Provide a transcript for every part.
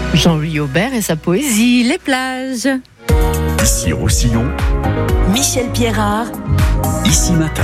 Jean-Louis Aubert et sa poésie, les plages. Ici Roussillon, Michel Pierrard, Ici Matin.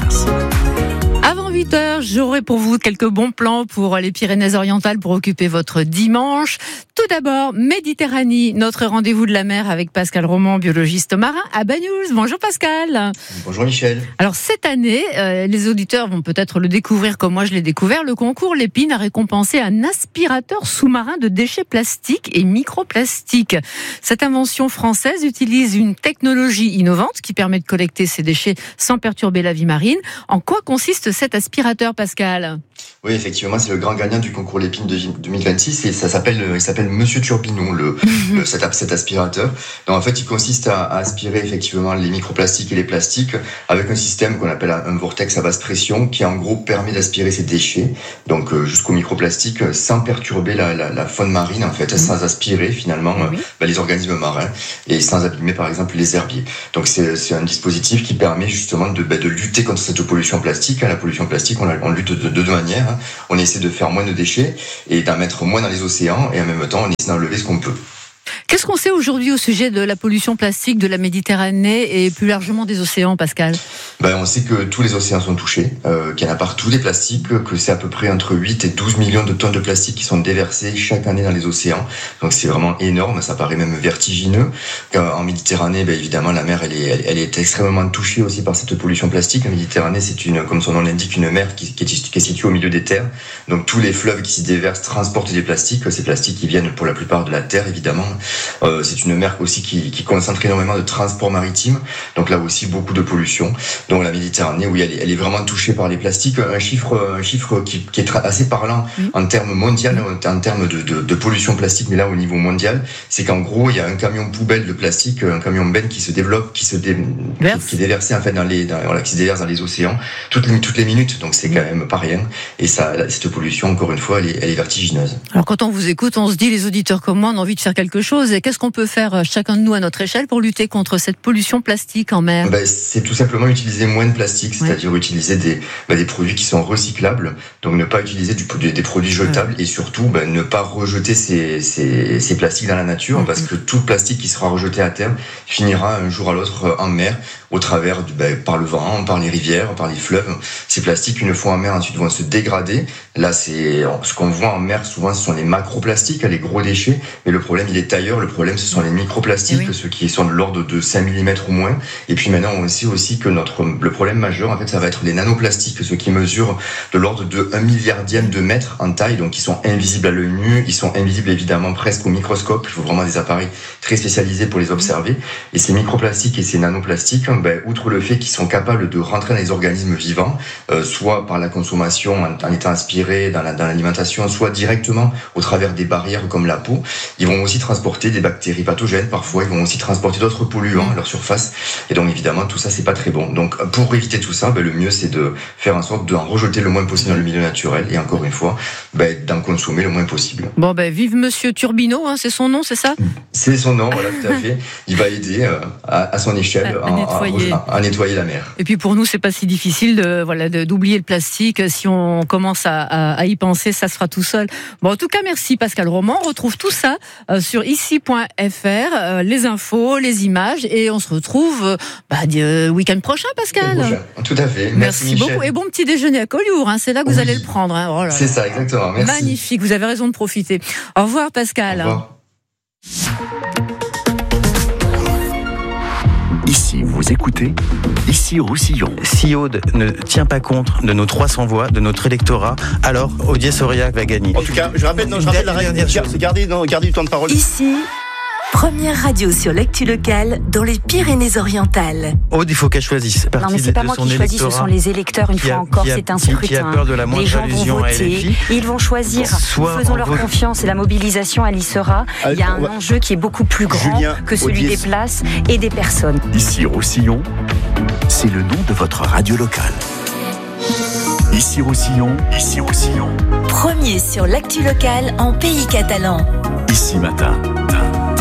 Avant 8h, j'aurai pour vous quelques bons plans pour les Pyrénées-Orientales pour occuper votre dimanche. Tout d'abord, Méditerranée, notre rendez-vous de la mer avec Pascal Roman, biologiste marin à Bagnols. Bonjour Pascal. Bonjour Michel. Alors cette année, les auditeurs vont peut-être le découvrir comme moi je l'ai découvert. Le concours Lépine a récompensé un aspirateur sous-marin de déchets plastiques et microplastiques. Cette invention française utilise une technologie innovante qui permet de collecter ces déchets sans perturber la vie marine. En quoi consiste cet aspirateur, Pascal ? Oui, effectivement, c'est le grand gagnant du concours Lépine de 2026 et il s'appelle Monsieur Turbinon, cet aspirateur. Donc en fait, il consiste à aspirer effectivement les microplastiques et les plastiques avec un système qu'on appelle un vortex à basse pression qui en gros permet d'aspirer ces déchets, donc jusqu'aux microplastiques sans perturber la faune marine en fait, sans aspirer finalement les organismes marins et sans abîmer par exemple les herbiers. Donc c'est un dispositif qui permet justement de lutter contre cette pollution plastique. La pollution plastique, on lutte de deux manières. On essaie de faire moins de déchets et d'en mettre moins dans les océans et en même temps on essaie d'enlever ce qu'on peut. Qu'est-ce qu'on sait aujourd'hui au sujet de la pollution plastique de la Méditerranée et plus largement des océans, Pascal ? On sait que tous les océans sont touchés, qu'il y en a partout des plastiques, que c'est à peu près entre 8 et 12 millions de tonnes de plastique qui sont déversées chaque année dans les océans. Donc c'est vraiment énorme, ça paraît même vertigineux. En Méditerranée, évidemment, la mer, elle est extrêmement touchée aussi par cette pollution plastique. La Méditerranée, c'est comme son nom l'indique, une mer qui est située au milieu des terres. Donc tous les fleuves qui s'y déversent transportent des plastiques. Ces plastiques qui viennent pour la plupart de la terre, évidemment. C'est une mer aussi qui concentre énormément de transport maritime, donc là aussi beaucoup de pollution. Donc la Méditerranée, oui, elle est vraiment touchée par les plastiques. Un chiffre qui est assez parlant en termes mondial, en termes de pollution plastique, mais là au niveau mondial, c'est qu'en gros il y a un camion poubelle de plastique, un camion benne qui se développe, qui est déversé en fait qui se déverse dans les océans toutes les minutes. Donc c'est quand même pas rien. Et cette pollution, encore une fois, elle est vertigineuse. Alors quand on vous écoute, on se dit, les auditeurs comme moi, on a envie de faire quelque chose. Et qu'est-ce qu'on peut faire chacun de nous à notre échelle pour lutter contre cette pollution plastique en mer ? C'est tout simplement utiliser moins de plastique, c'est-à-dire utiliser des produits qui sont recyclables, donc ne pas utiliser des produits jetables et surtout ne pas rejeter ces plastiques dans la nature parce que tout plastique qui sera rejeté à terre finira un jour à l'autre en mer au travers par le vent, par les rivières, par les fleuves. Ces plastiques, une fois en mer, ensuite vont se dégrader. Là, ce qu'on voit en mer souvent, ce sont les macroplastiques, les gros déchets, mais le problème il est ailleurs. Le problème, ce sont les microplastiques, ceux qui sont de l'ordre de 5 mm ou moins. Et puis maintenant, on sait aussi que le problème majeur, en fait, ça va être les nanoplastiques, ceux qui mesurent de l'ordre de 1 milliardième de mètre en taille, donc ils sont invisibles à l'œil nu, ils sont invisibles évidemment presque au microscope. Il faut vraiment des appareils très spécialisés pour les observer. Et ces microplastiques et ces nanoplastiques, outre le fait qu'ils sont capables de rentrer dans les organismes vivants, soit par la consommation en étant aspirés dans l'alimentation, soit directement au travers des barrières comme la peau, ils vont aussi transporter des bactéries pathogènes, parfois ils vont aussi transporter d'autres polluants à leur surface, et donc évidemment tout ça c'est pas très bon. Donc pour éviter tout ça, le mieux c'est de faire en sorte d'en rejeter le moins possible dans le milieu naturel, et encore une fois d'en consommer le moins possible. Bon vive Monsieur Turbino, c'est son nom, c'est ça ? C'est son nom, voilà, tout à fait. Il va aider à son échelle à nettoyer la mer. Et puis pour nous c'est pas si difficile d'oublier le plastique. Si on commence à y penser, ça se fera tout seul. En tout cas merci Pascal Roman, on retrouve tout ça sur ici.fr, les infos, les images, et on se retrouve week-end prochain, Pascal. Tout à fait. Merci beaucoup. Et bon petit déjeuner à Collioure, c'est là que vous allez le prendre. Oh là c'est ça, exactement. Merci. Magnifique, vous avez raison de profiter. Au revoir, Pascal. Au revoir. Ici, vous écoutez Ici Roussillon. Si Aude ne tient pas compte de nos 300 voix, de notre électorat, alors Audier Aurillac va gagner. En tout cas, je rappelle la règle, gardez du temps de parole. Ici, première radio sur l'actu locale dans les Pyrénées-Orientales. Aude, il faut qu'elle choisisse. Non, mais c'est pas moi qui choisis, ce sont les électeurs, une fois encore, c'est un scrutin. Qui a peur de la moindre les gens allusion vont à voter, LFI. ils vont choisir. Faisons leur confiance et la mobilisation, elle y sera. Il y a un enjeu qui est beaucoup plus grand que celui des places et des personnes. Ici Roussillon, c'est le nom de votre radio locale. Ici Roussillon, premier sur l'actu locale en pays catalan. Ici Matin.